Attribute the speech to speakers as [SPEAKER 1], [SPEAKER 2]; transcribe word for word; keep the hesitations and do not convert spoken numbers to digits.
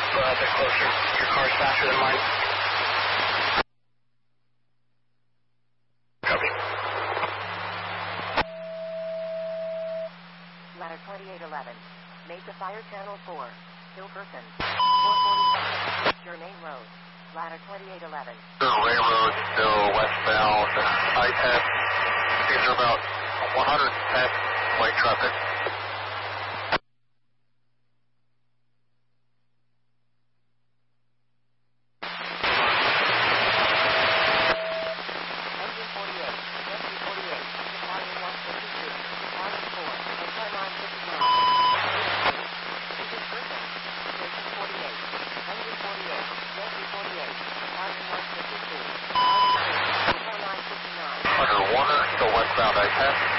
[SPEAKER 1] uh, a bit closer. Your car's faster than mine. Copy.
[SPEAKER 2] Ladder twenty-eight eleven. Mesa Fire Channel four. Hilkerson. four forty-five. Germain Road. Ladder twenty-eight eleven.
[SPEAKER 3] Railroad, still westbound, I ten. These are about one hundred ten light traffic.
[SPEAKER 2] Engine forty-eight. Rescue forty-eight. Battalion one fifty-two. Battalion four. Anti nine fifty-nine. Engine Griffin. Station forty-eight. Engine forty-eight. Rescue forty-eight. Battalion one fifty-two. Battalion two. Anti nine fifty-nine.
[SPEAKER 3] Under Warner, still westbound I ten.